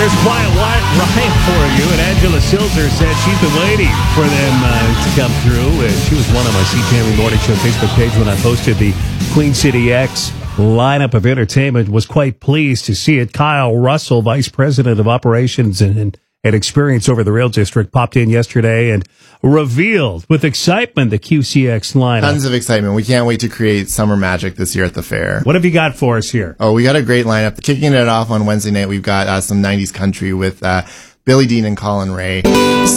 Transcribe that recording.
There's Quiet Riot for you, and Angela Silzer said she's been waiting for them to come through. And she was one on my CJME Morning Show Facebook page when I posted the Queen City X lineup of entertainment. Was quite pleased to see it. Kyle Russell, Vice President of Operations and Experience over the Rail District, popped in yesterday and revealed with excitement the QCX lineup. Tons of excitement. We can't wait to create summer magic this year at the fair. What have you got for us here? Oh, we got a great lineup. Kicking it off on Wednesday night, we've got some 90s country with Billy Dean and Colin Ray.